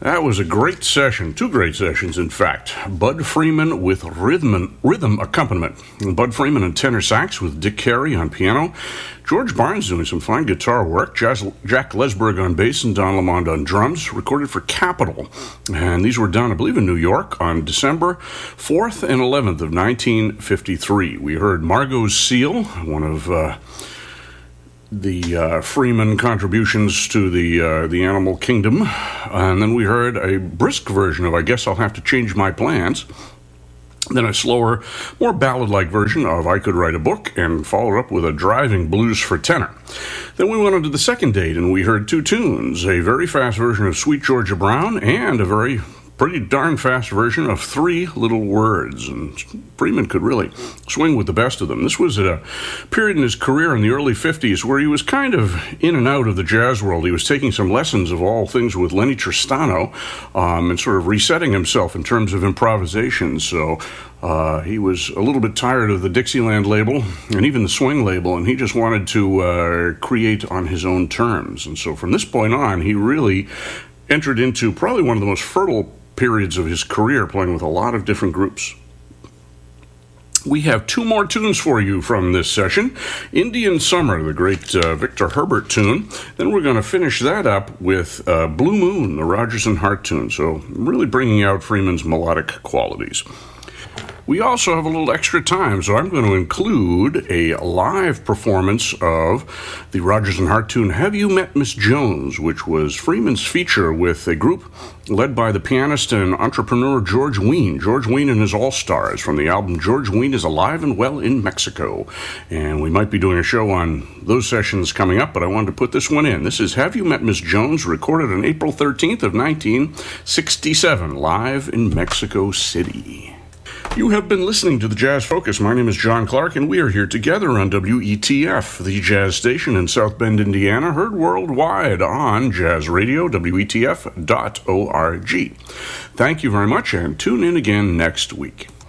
That was a great session, two great sessions, in fact. Bud Freeman with rhythm accompaniment. Bud Freeman on tenor sax with Dick Carey on piano. George Barnes doing some fine guitar work. Jack Lesberg on bass and Don Lamond on drums. Recorded for Capitol. And these were done, I believe, in New York on December 4th and 11th of 1953. We heard Margot's Seal, one of the Freeman contributions to the animal kingdom. And then we heard a brisk version of I Guess I'll Have to Change My Plans. Then a slower, more ballad-like version of I Could Write a Book, and followed up with a driving blues for tenor. Then we went on to the second date, and we heard two tunes, a very fast version of Sweet Georgia Brown, and a pretty darn fast version of Three Little Words, and Freeman could really swing with the best of them. This was at a period in his career in the early 50s where he was kind of in and out of the jazz world. He was taking some lessons of all things with Lenny Tristano and sort of resetting himself in terms of improvisation. So he was a little bit tired of the Dixieland label and even the swing label, and he just wanted to create on his own terms. And so from this point on, he really entered into probably one of the most fertile periods of his career, playing with a lot of different groups. We have two more tunes for you from this session. Indian Summer, the great Victor Herbert tune. Then we're going to finish that up with Blue Moon, the Rodgers and Hart tune. So really bringing out Freeman's melodic qualities. We also have a little extra time, so I'm going to include a live performance of the Rodgers and Hart tune, Have You Met Miss Jones, which was Freeman's feature with a group led by the pianist and entrepreneur George Wein. George Wein and his All-Stars from the album George Wein is Alive and Well in Mexico. And we might be doing a show on those sessions coming up, but I wanted to put this one in. This is Have You Met Miss Jones, recorded on April 13th of 1967, live in Mexico City. You have been listening to the Jazz Focus. My name is John Clark, and we are here together on WETF, the jazz station in South Bend, Indiana, heard worldwide on Jazz Radio, WETF.org. Thank you very much, and tune in again next week.